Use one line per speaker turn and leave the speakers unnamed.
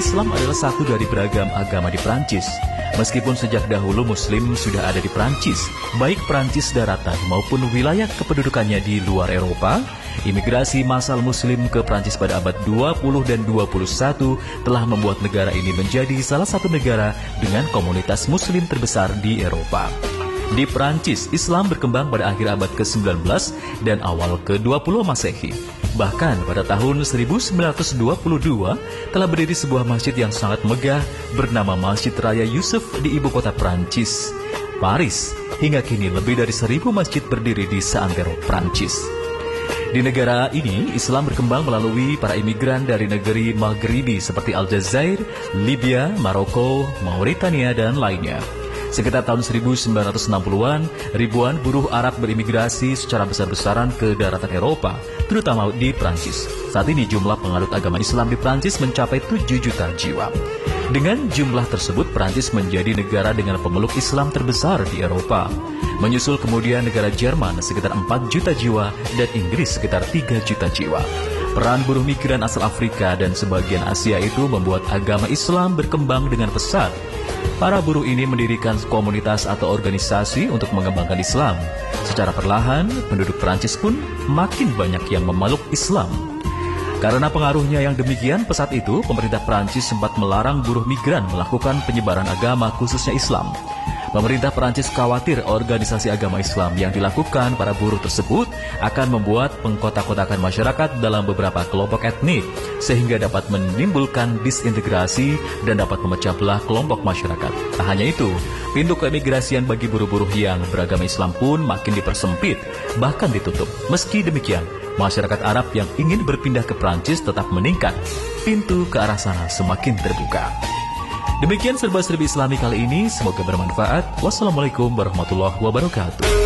Islam adalah satu dari beragam agama di Prancis. Meskipun sejak dahulu Muslim sudah ada di Prancis, baik Prancis daratan maupun wilayah kependudukannya di luar Eropa, imigrasi massal Muslim ke Prancis pada abad 20 dan 21 telah membuat negara ini menjadi salah satu negara dengan komunitas Muslim terbesar di Eropa. Di Prancis, Islam berkembang pada akhir abad ke-19 dan awal ke-20 Masehi. Bahkan pada tahun 1922 telah berdiri sebuah masjid yang sangat megah bernama Masjid Raya Yusuf di ibu kota Prancis, Paris. Hingga kini lebih dari 1.000 masjid berdiri di seantero Prancis. Di negara ini, Islam berkembang melalui para imigran dari negeri Maghribi seperti Aljazair, Libya, Maroko, Mauritania, dan lainnya. Sekitar tahun 1960-an, ribuan buruh Arab berimigrasi secara besar-besaran ke daratan Eropa, terutama di Prancis. Saat ini jumlah penganut agama Islam di Prancis mencapai 7 juta jiwa. Dengan jumlah tersebut, Prancis menjadi negara dengan pemeluk Islam terbesar di Eropa. Menyusul kemudian negara Jerman sekitar 4 juta jiwa dan Inggris sekitar 3 juta jiwa. Peran buruh migran asal Afrika dan sebagian Asia itu membuat agama Islam berkembang dengan pesat. Para buruh ini mendirikan komunitas atau organisasi untuk mengembangkan Islam. Secara perlahan, penduduk Prancis pun makin banyak yang memeluk Islam. Karena pengaruhnya yang demikian pesat itu, pemerintah Prancis sempat melarang buruh migran melakukan penyebaran agama khususnya Islam. Pemerintah Prancis khawatir organisasi agama Islam yang dilakukan para buruh tersebut akan membuat pengkotak-kotakan masyarakat dalam beberapa kelompok etnik, sehingga dapat menimbulkan disintegrasi dan dapat memecah belah kelompok masyarakat. Tak hanya itu, pintu keimigrasian bagi buruh-buruh yang beragama Islam pun makin dipersempit, bahkan ditutup. Meski demikian, masyarakat Arab yang ingin berpindah ke Prancis tetap meningkat. Pintu ke arah sana semakin terbuka. Demikian serba-serbi Islami kali ini, semoga bermanfaat. Wassalamualaikum warahmatullahi wabarakatuh.